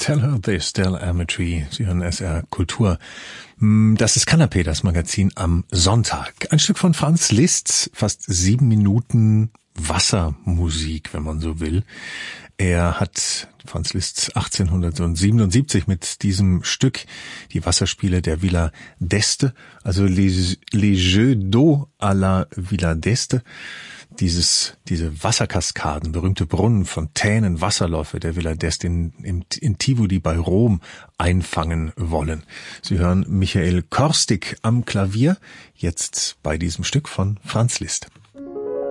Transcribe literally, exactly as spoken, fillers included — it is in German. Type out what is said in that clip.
Tell her this, Del Ametry. Sie hören S R Kultur. Das ist Kanapé, das Magazin am Sonntag. Ein Stück von Franz Liszt, fast sieben Minuten Wassermusik, wenn man so will. Er hat Franz Liszt achtzehnhundertsiebenundsiebzig mit diesem Stück die Wasserspiele der Villa d'Este, also les, les Jeux d'eau à la Villa d'Este, dieses, diese Wasserkaskaden, berühmte Brunnen, Fontänen, Wasserläufe der Villa d'Este in, in, in Tivoli bei Rom einfangen wollen. Sie hören Michael Korstig am Klavier, jetzt bei diesem Stück von Franz Liszt.